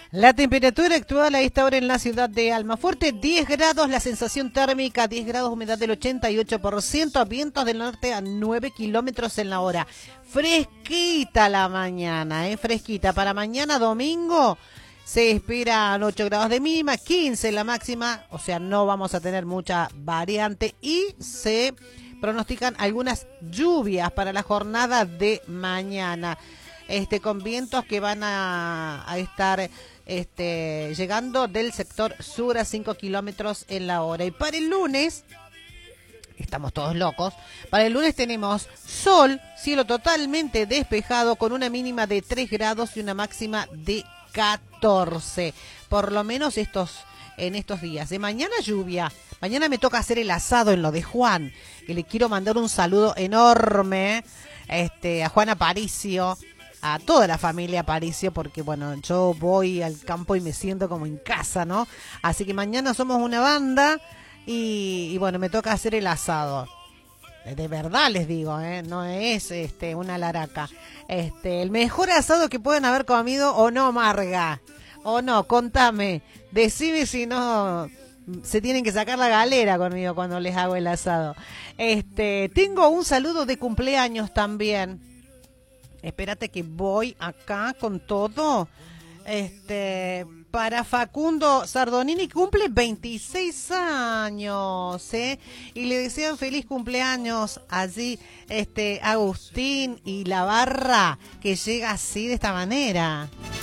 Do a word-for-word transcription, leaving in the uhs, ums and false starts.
La temperatura actual a esta hora en la ciudad de Almafuerte, diez grados, la sensación térmica, diez grados, humedad del ochenta y ocho por ciento, vientos del norte a nueve kilómetros en la hora. Fresquita la mañana, ¿eh? Fresquita. Para mañana domingo se esperan ocho grados de mínima, quince la máxima, o sea, no vamos a tener mucha variante y se pronostican algunas lluvias para la jornada de mañana. Este, con vientos que van a, a estar este, llegando del sector sur a cinco kilómetros en la hora. Y para el lunes, estamos todos locos, para el lunes tenemos sol, cielo totalmente despejado con una mínima de tres grados y una máxima de catorce. Por lo menos estos en estos días. De mañana lluvia. Mañana me toca hacer el asado en lo de Juan, que le quiero mandar un saludo enorme este, a Juan Aparicio, a toda la familia Aparicio, porque bueno, yo voy al campo y me siento como en casa, ¿no? Así que mañana somos una banda y, y bueno, me toca hacer el asado. De verdad les digo, ¿eh? No es este una laraca. Este, el mejor asado que pueden haber comido o no, Marga. O no, contame. Decime si no se tienen que sacar la galera conmigo cuando les hago el asado. Este, tengo un saludo de cumpleaños también. Espérate que voy acá con todo. Este, para Facundo Sardonini, cumple veintiséis años, ¿eh? Y le desean feliz cumpleaños allí, este, Agustín y la barra que llega así de esta manera.